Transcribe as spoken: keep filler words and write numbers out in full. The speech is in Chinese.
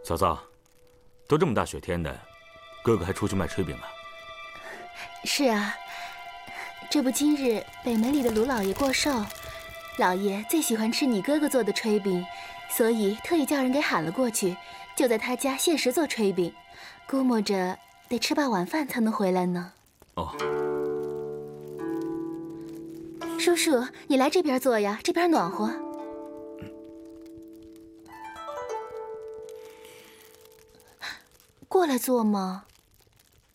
嫂嫂，都这么大雪天的，哥哥还出去卖炊饼啊？ 是啊，这不今日北门里的卢老爷过寿，老爷最喜欢吃你哥哥做的炊饼，所以特意叫人给喊了过去，就在他家限时做炊饼，估摸着得吃罢晚饭才能回来呢。 哦， 叔叔，你来这边坐呀，这边暖和。过来坐嘛。